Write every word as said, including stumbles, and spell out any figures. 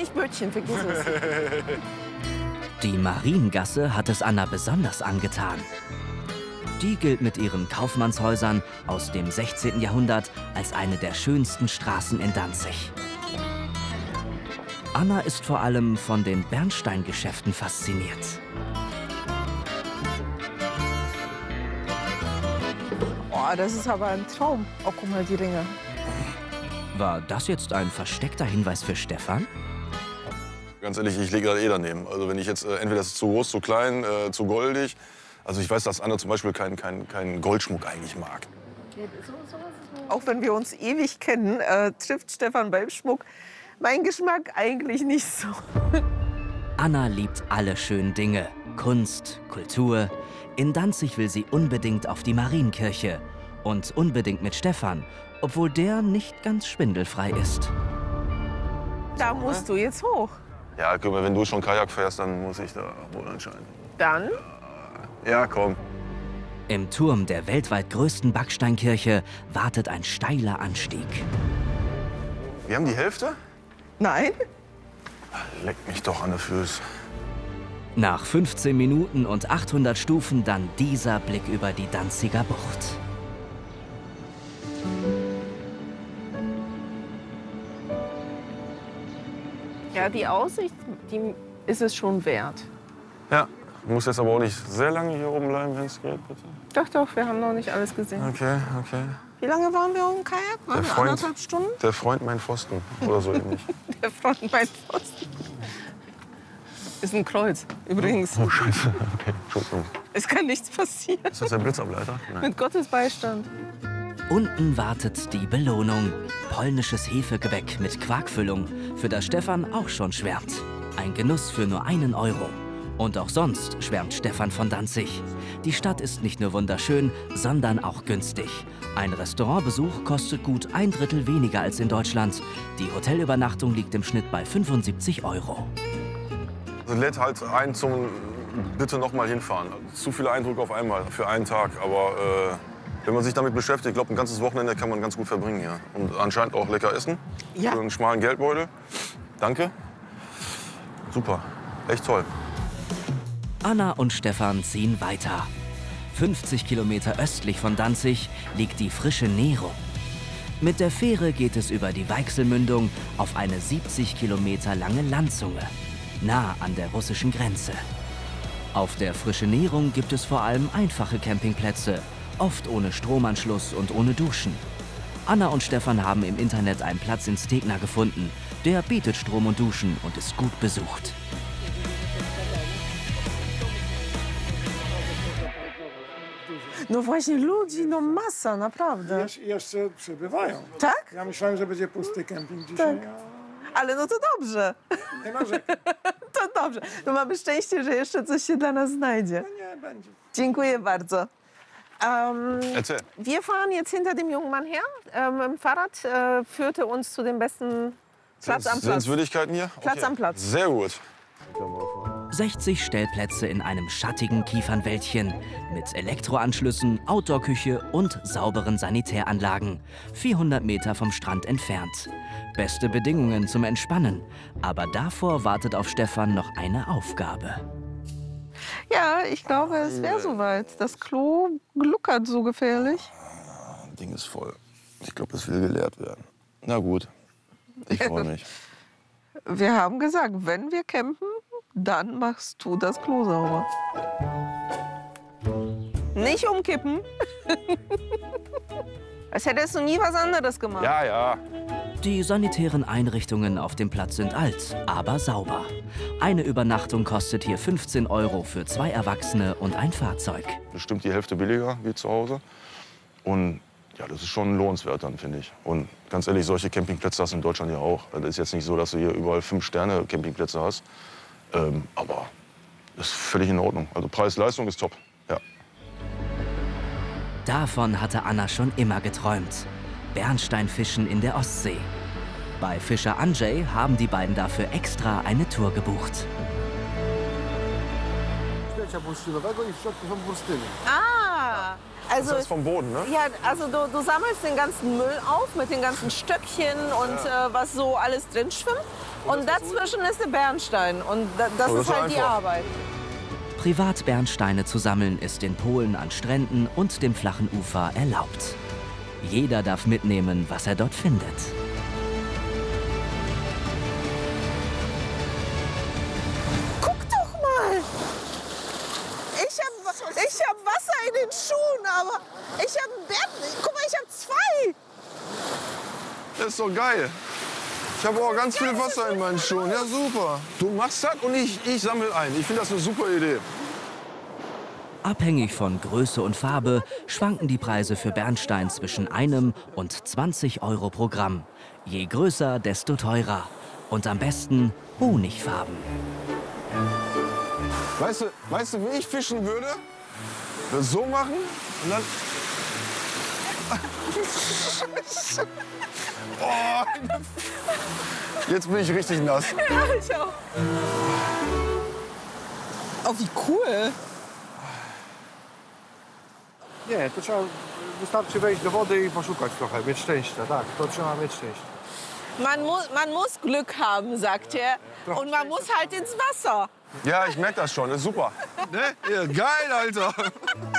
nicht Bötchen, vergiss es. Die Mariengasse hat es Anna besonders angetan. Die gilt mit ihren Kaufmannshäusern aus dem sechzehnten Jahrhundert als eine der schönsten Straßen in Danzig. Anna ist vor allem von den Bernsteingeschäften fasziniert. Oh, das ist aber ein Traum. Oh, guck mal, die Ringe. War das jetzt ein versteckter Hinweis für Stefan? Ganz ehrlich, ich lege da eh daneben. Also wenn ich jetzt, äh, entweder das ist zu groß, zu klein, äh, zu goldig. Also ich weiß, dass Anna zum Beispiel keinen kein, kein Goldschmuck eigentlich mag. Auch wenn wir uns ewig kennen, äh, trifft Stefan beim Schmuck mein Geschmack eigentlich nicht so. Anna liebt alle schönen Dinge. Kunst, Kultur. In Danzig will sie unbedingt auf die Marienkirche. Und unbedingt mit Stefan, obwohl der nicht ganz schwindelfrei ist. Da musst du jetzt hoch. Ja, guck mal, wenn du schon Kajak fährst, dann muss ich da wohl anscheinend. Dann? Ja, komm. Im Turm der weltweit größten Backsteinkirche wartet ein steiler Anstieg. Wir haben die Hälfte? Nein. Leck mich doch an den Füßen. Nach fünfzehn Minuten und achthundert Stufen dann dieser Blick über die Danziger Bucht. Ja, die Aussicht, die ist es schon wert. Ja, du musst jetzt aber auch nicht sehr lange hier oben bleiben, wenn es geht, bitte. Doch, doch, wir haben noch nicht alles gesehen. Okay, okay. Wie lange waren wir im Kajak? Waren wir anderthalb Stunden? Der Freund mein Pfosten oder so ähnlich. Der Freund mein Pfosten. Ist ein Kreuz, übrigens. Oh, Scheiße. Okay, Entschuldigung. Es kann nichts passieren. Ist das der Blitzableiter? Nein. Mit Gottes Beistand. Unten wartet die Belohnung. Polnisches Hefegebäck mit Quarkfüllung, für das Stefan auch schon schwärmt. Ein Genuss für nur einen Euro. Und auch sonst schwärmt Stefan von Danzig. Die Stadt ist nicht nur wunderschön, sondern auch günstig. Ein Restaurantbesuch kostet gut ein Drittel weniger als in Deutschland. Die Hotelübernachtung liegt im Schnitt bei fünfundsiebzig Euro. Also lädt halt ein zum bitte noch mal hinfahren. Zu viele Eindrücke auf einmal für einen Tag. Aber äh, wenn man sich damit beschäftigt, ich glaube, ein ganzes Wochenende kann man ganz gut verbringen hier. Und anscheinend auch lecker essen. Ja. Für einen schmalen Geldbeutel. Danke. Super. Echt toll. Anna und Stefan ziehen weiter. fünfzig Kilometer östlich von Danzig liegt die frische Nero. Mit der Fähre geht es über die Weichselmündung auf eine siebzig Kilometer lange Landzunge, nah an der russischen Grenze. Auf der Frische Nehrung gibt es vor allem einfache Campingplätze, oft ohne Stromanschluss und ohne Duschen. Anna und Stefan haben im Internet einen Platz in Stegna gefunden. Der bietet Strom und Duschen und ist gut besucht. No właśnie, ludzi, no masa, naprawdę. Jeszcze przybywają. Tak? Ja myślałem, że będzie pusty kemping dzisiaj. Tak. Ale no to dobrze. Nie narzekam. To dobrze. No mamy szczęście, że jeszcze coś się dla nas znajdzie. No nie, będzie. Dziękuję bardzo. Ähm, Erzähl. wir fahren jetzt hinter dem jungen Mann her. Ähm, mit dem Fahrrad äh, führte uns zu dem besten Platz am Platz. Sehenswürdigkeiten hier? Platz Okay. am Platz. Sehr gut. sechzig Stellplätze in einem schattigen Kiefernwäldchen mit Elektroanschlüssen, Outdoor-Küche und sauberen Sanitäranlagen. vierhundert Meter vom Strand entfernt. Beste Bedingungen zum Entspannen. Aber davor wartet auf Stefan noch eine Aufgabe. Ja, ich glaube, es wäre soweit. Das Klo gluckert so gefährlich. Das Ding ist voll. Ich glaube, es will geleert werden. Na gut, ich freue mich. Wir haben gesagt, wenn wir campen, dann machst du das Klo sauber. Nicht umkippen. Als hättest du nie was anderes gemacht. Ja, ja. Die sanitären Einrichtungen auf dem Platz sind alt, aber sauber. Eine Übernachtung kostet hier fünfzehn Euro für zwei Erwachsene und ein Fahrzeug. Bestimmt die Hälfte billiger wie zu Hause. Und ja, das ist schon lohnenswert dann, finde ich. Und ganz ehrlich, solche Campingplätze hast du in Deutschland ja auch. Das ist jetzt nicht so, dass du hier überall Fünf-Sterne-Campingplätze hast. Ähm, aber das ist völlig in Ordnung. Also Preis-Leistung ist top. Ja. Davon hatte Anna schon immer geträumt. Bernsteinfischen in der Ostsee. Bei Fischer Andrzej haben die beiden dafür extra eine Tour gebucht. Ah, also, Das ist vom Boden, ne? ja, also du, du sammelst den ganzen Müll auf mit den ganzen Stöckchen und Ja. äh, was so alles drin schwimmt. Und dazwischen ist der Bernstein. Und da, das Oh, das ist ist halt die einfach. Arbeit. Privat Bernsteine zu sammeln ist in Polen an Stränden und dem flachen Ufer erlaubt. Jeder darf mitnehmen, was er dort findet. Guck doch mal! Ich habe ich hab Wasser in den Schuhen, aber ich habe einen Bären. Guck mal, ich habe zwei! Das ist doch geil. Ich habe auch ganz viel Wasser in meinen Schuhen. Ja, super. Du machst das und ich, ich sammle ein. Ich finde das eine super Idee. Abhängig von Größe und Farbe schwanken die Preise für Bernstein zwischen einem und zwanzig Euro pro Gramm. Je größer, desto teurer. Und am besten Honigfarben. Weißt du, weißt du, wie ich fischen würde? Das so machen und dann... Scheiße. Oh. Jetzt bin ich richtig nass. Ja, ich auch. Oh, wie cool! Nie, to trzeba, wystarczy wejść do wody i poszukać trochę, mieć szczęście, tak, to trzeba mieć szczęście. Man muss, man muss Glück haben, sagt er. Und man muss halt ins Wasser. Ja, ich merke das schon. Das ist super. Ne? Ja, geil, Alter.